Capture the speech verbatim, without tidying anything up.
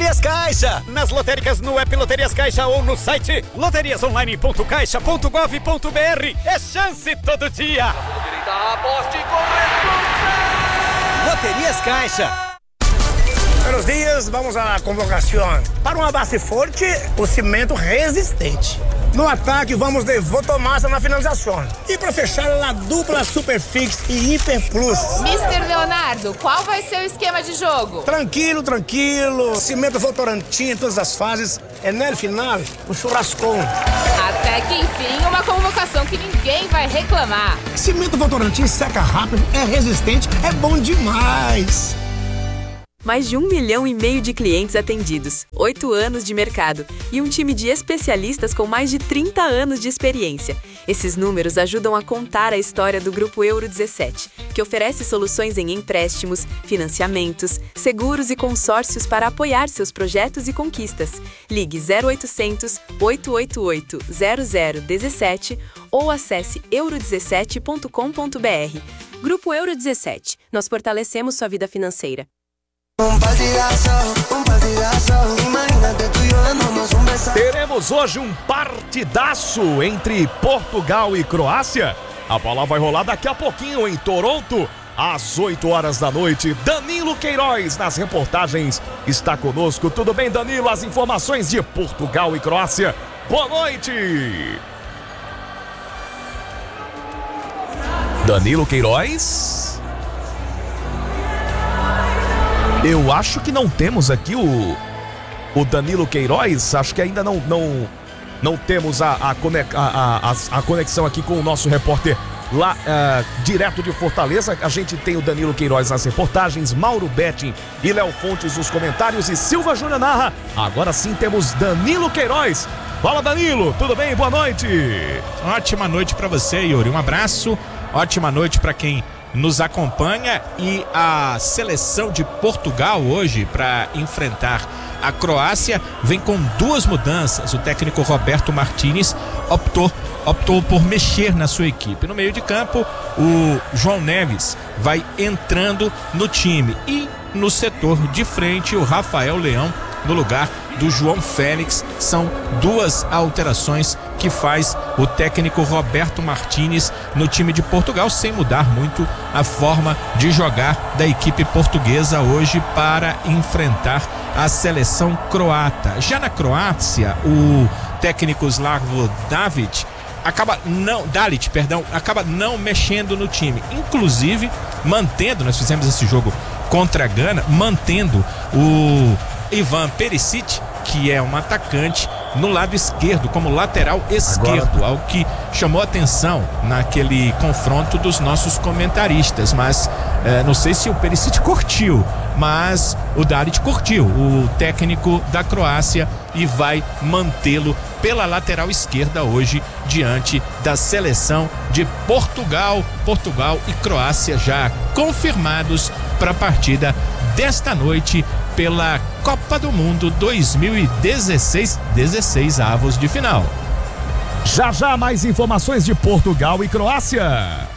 Loterias Caixa. Nas lotéricas, no app Loterias Caixa ou no site loterias online ponto caixa ponto gov ponto br. É chance todo dia. Loterias Caixa. Buenos dias, vamos à convocação. Para uma base forte, o cimento resistente. No ataque, vamos de Votomassa na finalização. E para fechar, a dupla Superfix e Hiper Plus. mister Leonardo, qual vai ser o esquema de jogo? Tranquilo, tranquilo. Cimento Votorantim em todas as fases. É no final, o churrascão. Até que enfim, uma convocação que ninguém vai reclamar. Cimento Votorantim seca rápido, é resistente, é bom demais. Mais de um milhão e meio de clientes atendidos, oito anos de mercado e um time de especialistas com mais de trinta anos de experiência. Esses números ajudam a contar a história do Grupo Euro dezessete, que oferece soluções em empréstimos, financiamentos, seguros e consórcios para apoiar seus projetos e conquistas. Ligue zero oitocentos, oito oito oito, zero zero um sete ou acesse euro dezessete ponto com ponto br. Grupo Euro dezessete. Nós fortalecemos sua vida financeira. Teremos hoje um partidaço entre Portugal e Croácia. A bola vai rolar daqui a pouquinho em Toronto, às oito horas da noite. Danilo Queiroz nas reportagens está conosco. Tudo bem, Danilo? As informações de Portugal e Croácia. Boa noite! Danilo Queiroz? Eu acho que não temos aqui o, o Danilo Queiroz. Acho que ainda não, não, não temos a, a, a, a, a conexão aqui com o nosso repórter lá uh, direto de Fortaleza. A gente tem o Danilo Queiroz nas reportagens, Mauro Betting e Léo Fontes nos comentários e Silva Júnior narra. Agora sim temos Danilo Queiroz. Fala, Danilo, tudo bem? Boa noite. Ótima noite para você, Yuri. Um abraço. Ótima noite para quem nos acompanha. E a seleção de Portugal hoje para enfrentar a Croácia vem com duas mudanças. O técnico Roberto Martínez optou, optou por mexer na sua equipe. No meio de campo, o João Neves vai entrando no time e no setor de frente o Rafael Leão no lugar do João Félix. São duas alterações que faz o técnico Roberto Martínez no time de Portugal, sem mudar muito a forma de jogar da equipe portuguesa hoje para enfrentar a seleção croata. Já na Croácia, o técnico Slavko David acaba não, Dalit, perdão, acaba não mexendo no time, inclusive mantendo, nós fizemos esse jogo contra a Gana, mantendo o Ivan Perisic, que é um atacante, no lado esquerdo, como lateral esquerdo. Agora, algo que chamou atenção naquele confronto dos nossos comentaristas, mas é, não sei se o Perisic curtiu, mas o Dalit curtiu, o técnico da Croácia, e vai mantê-lo pela lateral esquerda hoje diante da seleção de Portugal. Portugal e Croácia já confirmados para a partida desta noite pela Copa do Mundo dois mil e dezesseis, dezesseis avos de final. Já já mais informações de Portugal e Croácia.